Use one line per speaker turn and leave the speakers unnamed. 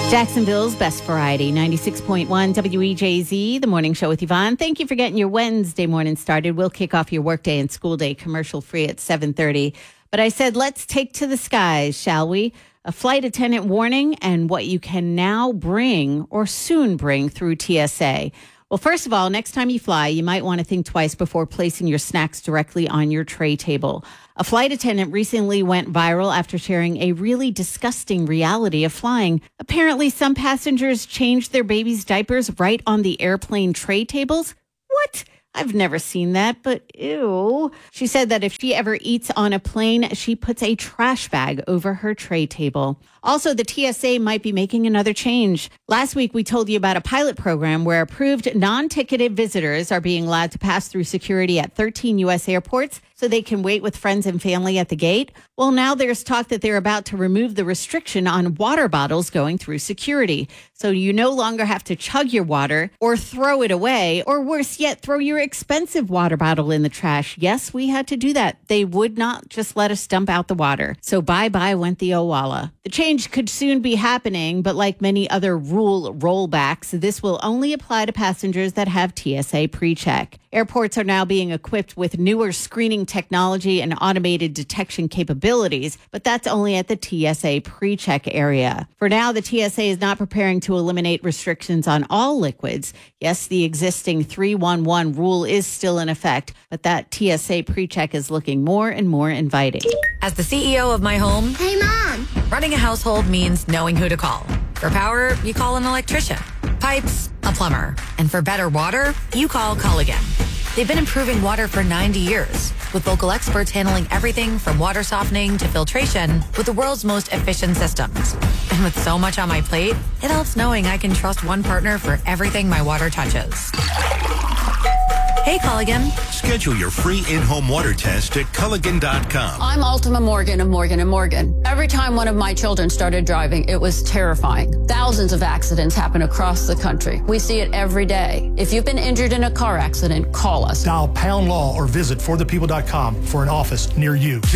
Jacksonville's Best Variety, 96.1 WEJZ, the morning show with Yvonne. Thank you for getting your Wednesday morning started. We'll kick off your workday and school day commercial free at 7:30. But I said, let's take to the skies, shall we? A flight attendant warning and what you can now bring or soon bring through TSA. Well, first of all, next time you fly, you might want to think twice before placing your snacks directly on your tray table. A flight attendant recently went viral after sharing a really disgusting reality of flying. Apparently, some passengers changed their babies' diapers right on the airplane tray tables. What? I've never seen that, but ew. She said that if she ever eats on a plane, she puts a trash bag over her tray table. Also, the TSA might be making another change. Last week, we told you about a pilot program where approved non-ticketed visitors are being allowed to pass through security at 13 U.S. airports so they can wait with friends and family at the gate. Well, now there's talk that they're about to remove the restriction on water bottles going through security. So you no longer have to chug your water or throw it away, or worse yet, throw your expensive water bottle in the trash. Yes, we had to do that. They would not just let us dump out the water. So bye-bye went the Owala. The change could soon be happening, but like many other rule rollbacks, this will only apply to passengers that have TSA PreCheck. Airports are now being equipped with newer screening technology and automated detection capabilities, but that's only at the TSA PreCheck area. For now, the TSA is not preparing to eliminate restrictions on all liquids. Yes, the existing 311 rule is still in effect, but that TSA PreCheck is looking more and more inviting.
As the CEO of my home,
Hey, Mom!
running a household means knowing who to call. For power, you call an electrician. Pipes, a plumber. And for better water, you call Culligan. They've been improving water for 90 years, with local experts handling everything from water softening to filtration with the world's most efficient systems. And with so much on my plate, it helps knowing I can trust one partner for everything my water touches. Hey, Culligan.
Schedule your free in-home water test at Culligan.com.
I'm Ultima Morgan of Morgan & Morgan. Every time one of my children started driving, it was terrifying. Thousands of accidents happen across the country. We see it every day. If you've been injured in a car accident, call us.
Dial #law or visit forthepeople.com for an office near you.